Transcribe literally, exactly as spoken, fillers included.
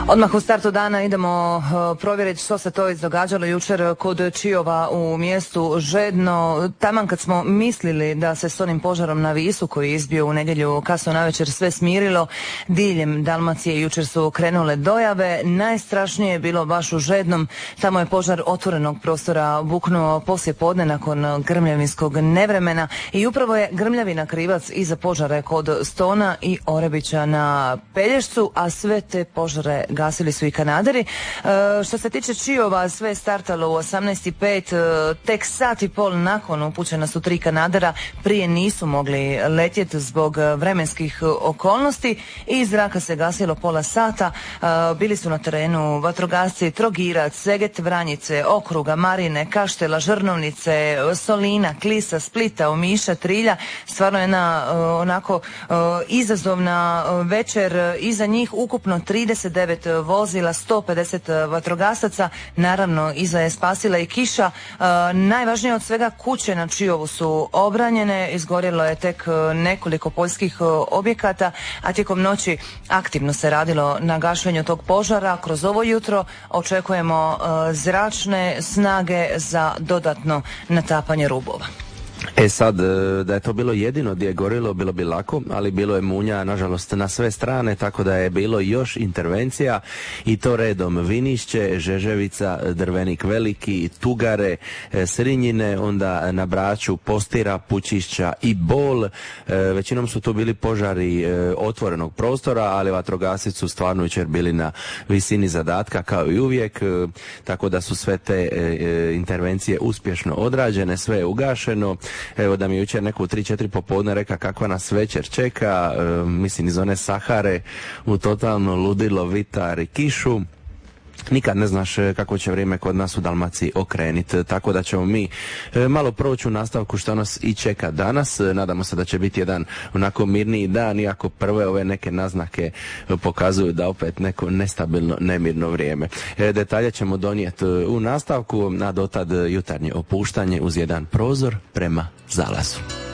Odmah u startu dana idemo uh, provjeriti što se to izdogađalo jučer kod Čiova u mjestu Žedno. Taman kad smo mislili da se s onim požarom na Visu koji je izbio u nedjelju kasno navečer sve smirilo, diljem Dalmacije jučer su krenule dojave. Najstrašnije je bilo baš u Žednom. Tamo je požar otvorenog prostora buknuo poslije podne nakon grmljavinskog nevremena i upravo je grmljavina krivac i za požare kod Stona i Orebića na Pelješcu, a sve te požare gasili su i kanaderi. E, što se tiče Čiova, sve je startalo u osamnaest i pet, e, tek sat i pol nakon upućena su tri kanadera, prije nisu mogli letjeti zbog vremenskih okolnosti i iz zraka se gasilo pola sata. E, bili su na terenu vatrogasci Trogirac, Seget, Vranjice, Okruga, Marine, Kaštela, Žrnovnice, Solina, Klisa, Splita, Omiša, Trilja. Stvarno jedna e, onako e, izazovna večer. Iza njih ukupno trideset devet vozila, sto pedeset vatrogasaca, naravno iza je spasila i kiša. E, najvažnije od svega, kuće na Čiovu su obranjene, izgorjelo je tek nekoliko poljskih objekata, a tijekom noći aktivno se radilo na gašenju tog požara. Kroz ovo jutro očekujemo e, zračne snage za dodatno natapanje rubova. E sad, da je to bilo jedino gdje je gorilo, bilo bi lako, ali bilo je munja, nažalost, na sve strane, tako da je bilo još intervencija i to redom: Vinišće, Žeževica, Drvenik Veliki, Tugare, Srinjine, onda na Braču, Postira, Pučišća i Bol. Većinom su tu bili požari otvorenog prostora, ali vatrogasci su stvarno jučer bili na visini zadatka kao i uvijek, tako da su sve te intervencije uspješno odrađene, sve je ugašeno. Evo, da mi je jučer neko u tri četiri popodne reka kakva nas večer čeka, e, mislim iz one Sahare u totalno ludilo, vitar i kišu. Nikad ne znaš kako će vrijeme kod nas u Dalmaciji okreniti, tako da ćemo mi e, malo proći u nastavku što nas i čeka danas. E, nadamo se da će biti jedan onako mirniji dan, iako prve ove neke naznake pokazuju da opet neko nestabilno, nemirno vrijeme. E, detalje ćemo donijeti u nastavku, a dotad jutarnje opuštanje uz jedan prozor prema zalazu.